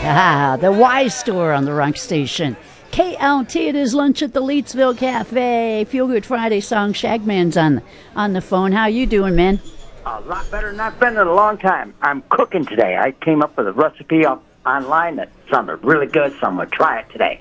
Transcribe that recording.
The Y Store on the Rock Station. KLT, it is lunch at the Leetsville Cafe. Feel Good Friday song. Shagman's on the phone. How you doing, man? A lot better than I've been in a long time. I'm cooking today. I came up with a recipe online that sounded really good, so I'm going to try it today.